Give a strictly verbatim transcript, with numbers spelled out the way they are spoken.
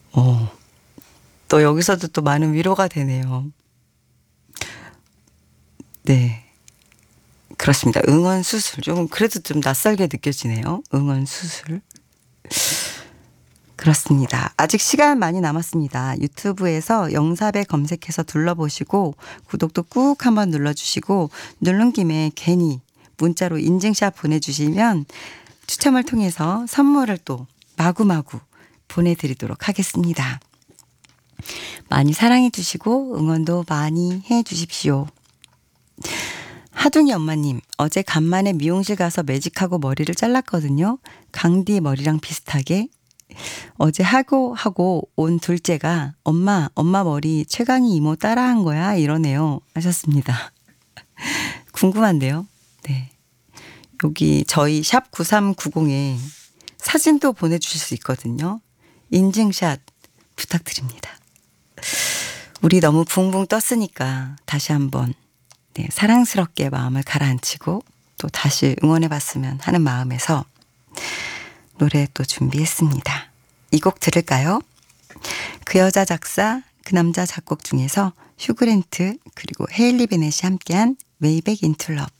어, 또 여기서도 또 많은 위로가 되네요. 네. 그렇습니다. 응원 수술. 좀 그래도 좀 낯설게 느껴지네요. 응원 수술. 그렇습니다. 아직 시간 많이 남았습니다. 유튜브에서 영사배 검색해서 둘러보시고 구독도 꾹 한번 눌러주시고 누른 김에 괜히 문자로 인증샷 보내주시면 추첨을 통해서 선물을 또 마구마구 보내드리도록 하겠습니다. 많이 사랑해 주시고 응원도 많이 해 주십시오. 하둥이 엄마님, 어제 간만에 미용실 가서 매직하고 머리를 잘랐거든요. 강디 머리랑 비슷하게. 어제 하고 하고 온 둘째가 엄마, 엄마 머리 최강희 이모 따라한 거야 이러네요 하셨습니다. 궁금한데요. 네. 여기 저희 샵 구삼구공에 사진도 보내주실 수 있거든요. 인증샷 부탁드립니다. 우리 너무 붕붕 떴으니까 다시 한번 네, 사랑스럽게 마음을 가라앉히고 또 다시 응원해봤으면 하는 마음에서 노래 또 준비했습니다. 이 곡 들을까요? 그 여자 작사, 그 남자 작곡 중에서 휴그랜트 그리고 헤일리 베넷이 함께한 Way Back Into Love.